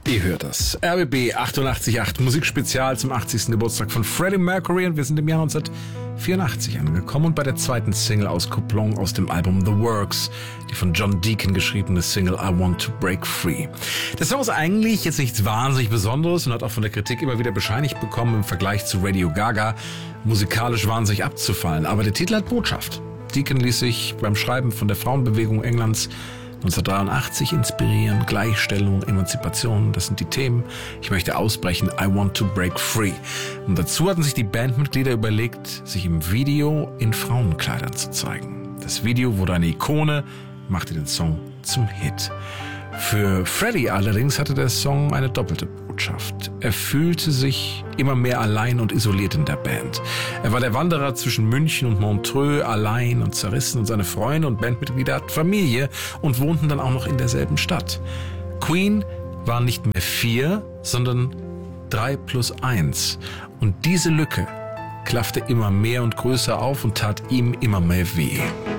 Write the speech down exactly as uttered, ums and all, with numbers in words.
Ihr hört das. R B B achtundachtzig Komma acht Musikspezial zum achtzigsten Geburtstag von Freddie Mercury und wir sind im Jahr neunzehnhundertvierundachtzig angekommen und bei der zweiten Single-Auskopplung aus dem Album The Works, die von John Deacon geschriebene Single I Want to Break Free. Der Song ist eigentlich jetzt nichts wahnsinnig Besonderes und hat auch von der Kritik immer wieder bescheinigt bekommen, im Vergleich zu Radio Gaga musikalisch wahnsinnig abzufallen. Aber der Titel hat Botschaft. Deacon ließ sich beim Schreiben von der Frauenbewegung Englands neunzehnhundertdreiundachtzig inspirieren. Gleichstellung, Emanzipation, das sind die Themen. Ich möchte ausbrechen, I want to break free. Und dazu hatten sich die Bandmitglieder überlegt, sich im Video in Frauenkleidern zu zeigen. Das Video wurde eine Ikone, machte den Song zum Hit. Für Freddie allerdings hatte der Song eine doppelte Botschaft. Er fühlte sich immer mehr allein und isoliert in der Band. Er war der Wanderer zwischen München und Montreux, allein und zerrissen, und seine Freunde und Bandmitglieder hatten Familie und wohnten dann auch noch in derselben Stadt. Queen waren nicht mehr vier, sondern drei plus eins. Und diese Lücke klaffte immer mehr und größer auf und tat ihm immer mehr weh.